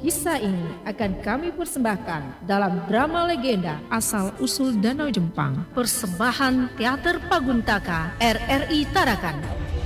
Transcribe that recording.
Kisah ini akan kami persembahkan dalam drama legenda asal-usul Danau Jepang. Persembahan Teater Paguntaka RRI Tarakan.